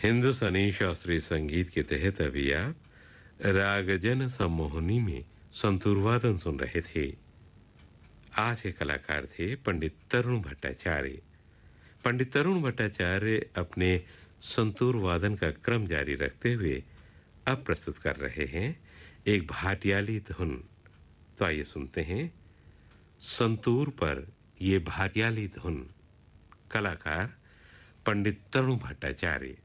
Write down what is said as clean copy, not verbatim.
हिंदुस्तानी शास्त्रीय संगीत के तहत अभी आप रागजन सम्मोहनी में संतूर वादन सुन रहे थे। आज के कलाकार थे पंडित तरुण भट्टाचार्य। पंडित तरुण भट्टाचार्य अपने संतूर वादन का क्रम जारी रखते हुए अब प्रस्तुत कर रहे हैं एक भाटियाली धुन। तो आइए सुनते हैं संतूर पर ये भाटियाली धुन। कलाकार पंडित तरुण भट्टाचार्य।